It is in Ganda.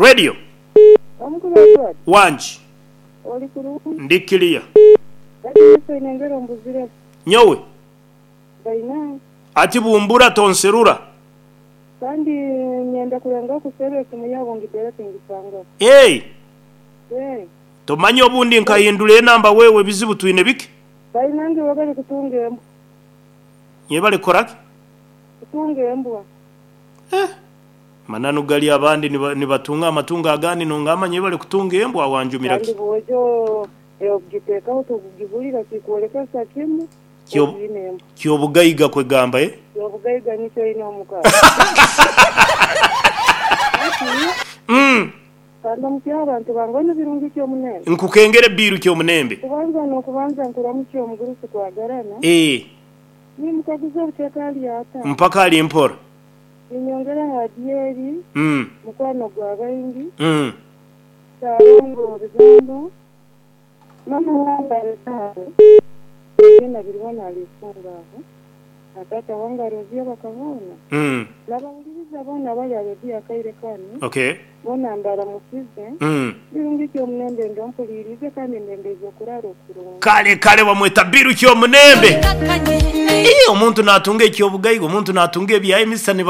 Radio. Omukulu Wanji. oli kuru. Ndikilia. Ati inengero mbuzire. Nyowe. Baina. Ati bumbura tonserura. Kandi nyenda kurenga ku service muyabo ngitera tingipanga. Hey. Tomanyi obundi nkayindule namba wewe bizibu tuine biki? Baina ngi wabali kutunga embwa. Yebale koraki? Kutunga embwa. Mananu gali abandi nibatunga amatunga agani nongama nyebale kutunga embwa awanjumira ki? Kandi bojo giteka utugibulira kikuolekesa kimu. Kyo bugayiga kwe gamba Kyo bugayiga nicho ino muka. Kanda mukya abantu bangone birungi kyo munene. Nkukengere biru kyo munembe. Kubanza nkura mukyo omugurusi kwagarana. Ni mukaguza butekali yata. Mpaka ali impora. Inyongera hadieri. Mukwano gwa bayingi. Sarongo bigondo. Mama wanga resare. Yena birwana alifunga aho. Atata wanga rozia bakabona. Nabangiriza bona bayaledi akaire kane. Okay. Bona ndara musize. Birungi kyo munembe ndompulirize kandi ndembezo kuraro kurunga. Kale bamweta biru kyo munembe. Omuntu natunga ekyo bugayigo, omuntu natunga ebyaye misane